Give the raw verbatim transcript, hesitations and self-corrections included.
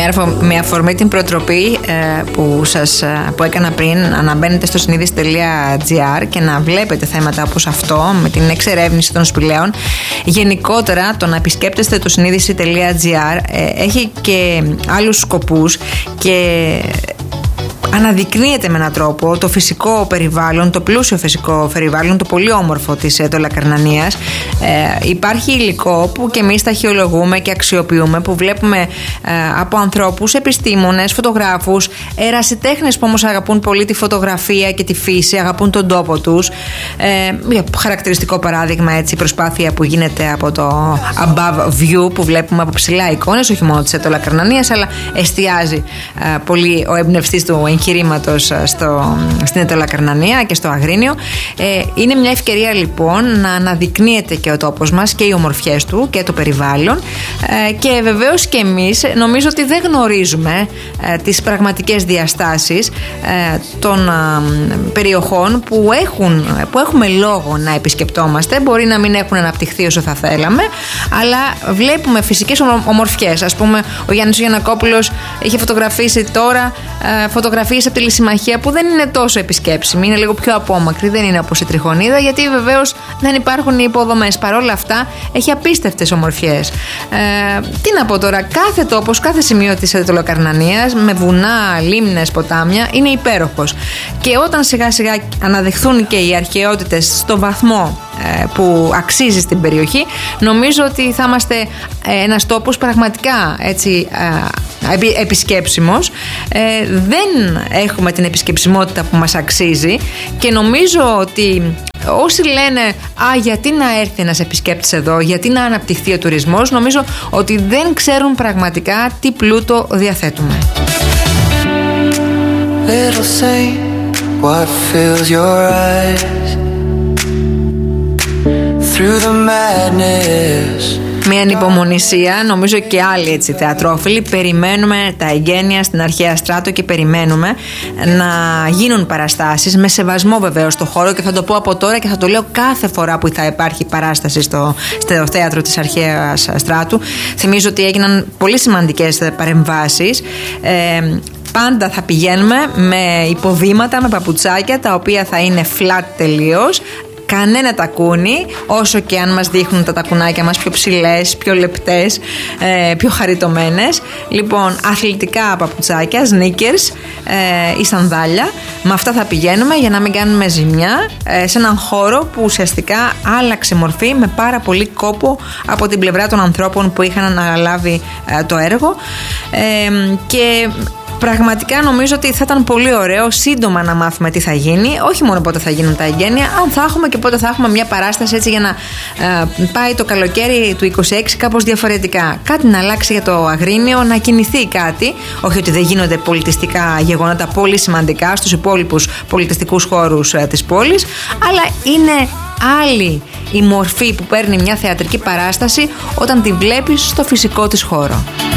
Με αφορμή την προτροπή ε, που, σας, που έκανα πριν, να μπαίνετε στο συνείδηση τελεία τζι άρ και να βλέπετε θέματα όπως αυτό με την εξερεύνηση των σπηλαίων. Γενικότερα το να επισκέπτεστε το συνείδηση τελεία τζι άρ ε, έχει και άλλους σκοπούς και αναδεικνύεται με έναν τρόπο το φυσικό περιβάλλον, το πλούσιο φυσικό περιβάλλον, το πολύ όμορφο της Ετωλακαρνανίας. Ε, υπάρχει υλικό που και εμείς ταχυολογούμε και αξιοποιούμε, που βλέπουμε ε, από ανθρώπους, επιστήμονες, φωτογράφους, ερασιτέχνες που όμως αγαπούν πολύ τη φωτογραφία και τη φύση, αγαπούν τον τόπο τους. Ε, χαρακτηριστικό παράδειγμα, έτσι, η προσπάθεια που γίνεται από το above view που βλέπουμε από ψηλά εικόνες, όχι μόνο της Ετωλακαρνανίας, αλλά εστιάζει ε, πολύ ο εμπνευστής του εγχειρήματος στο, στην Ετωλακαρνανία και στο Αγρίνιο. Ε, είναι μια ευκαιρία λοιπόν να αναδεικνύεται και ο τόπος μας και οι ομορφιές του και το περιβάλλον, ε, και βεβαίως και εμείς νομίζω ότι δεν γνωρίζουμε ε, τις πραγματικές διαστάσεις ε, των ε, περιοχών που, έχουν, που έχουμε λόγο να επισκεπτόμαστε. Μπορεί να μην έχουν αναπτυχθεί όσο θα θέλαμε, αλλά βλέπουμε φυσικές ομορφιές. Ας πούμε, ο Γιάννης Γιαννακόπουλος είχε φωτογραφίσει τώρα ε, φωτογραφίες από τη Λυσιμαχία που δεν είναι τόσο επισκέψιμη, είναι λίγο πιο απόμακρη, δεν είναι όπως η Τριχονίδα, γιατί βεβαίως δεν υπάρχουν οι υποδομές. Παρ' όλα αυτά έχει απίστευτες ομορφιές. Ε, τι να πω τώρα, κάθε τόπος, κάθε σημείο της Ετωλακαρνανίας με βουνά, λίμνες, ποτάμια είναι υπέροχος. Και όταν σιγά σιγά αναδειχθούν και οι αρχαιότητες στο βαθμό ε, που αξίζει στην περιοχή, νομίζω ότι θα είμαστε ε, ένας τόπος πραγματικά έτσι ε, επι, επισκέψιμος. Ε, δεν έχουμε την επισκεψιμότητα που μας αξίζει και νομίζω ότι όσοι λένε «Α, γιατί να έρθει ένας επισκέπτης εδώ, γιατί να αναπτυχθεί ο τουρισμός», νομίζω ότι δεν ξέρουν πραγματικά τι πλούτο διαθέτουμε. Little saint, what fills your eyes through the madness. Μια ανυπομονησία, νομίζω και άλλοι έτσι θεατρόφιλοι. Περιμένουμε τα εγγένεια στην αρχαία Στράτο και περιμένουμε να γίνουν παραστάσεις με σεβασμό βεβαίως στο χώρο, και θα το πω από τώρα και θα το λέω κάθε φορά που θα υπάρχει παράσταση στο, στο θέατρο της αρχαίας Στράτου. Θυμίζω ότι έγιναν πολύ σημαντικές παρεμβάσεις. Ε, Πάντα θα πηγαίνουμε με υποδήματα, με παπουτσάκια τα οποία θα είναι flat τελείως. Κανένα τακούνι, όσο και αν μας δείχνουν τα τακουνάκια μας πιο ψηλές, πιο λεπτές, ε, πιο χαριτωμένες. Λοιπόν, αθλητικά παπουτσάκια, sneakers ε, ή σανδάλια. Με αυτά θα πηγαίνουμε για να μην κάνουμε ζημιά ε, σε έναν χώρο που ουσιαστικά άλλαξε μορφή με πάρα πολύ κόπο από την πλευρά των ανθρώπων που είχαν αναλάβει ε, το έργο. Ε, και πραγματικά νομίζω ότι θα ήταν πολύ ωραίο σύντομα να μάθουμε τι θα γίνει. Όχι μόνο πότε θα γίνουν τα εγγένεια, αν θα έχουμε και πότε θα έχουμε μια παράσταση, έτσι για να ε, πάει το καλοκαίρι του είκοσι έξι κάπως διαφορετικά. Κάτι να αλλάξει για το Αγρίνιο, να κινηθεί κάτι. Όχι ότι δεν γίνονται πολιτιστικά γεγονότα πολύ σημαντικά στους υπόλοιπους πολιτιστικούς χώρους ε, της πόλης, αλλά είναι άλλη η μορφή που παίρνει μια θεατρική παράσταση όταν τη βλέπεις στο φυσικό της χώρο.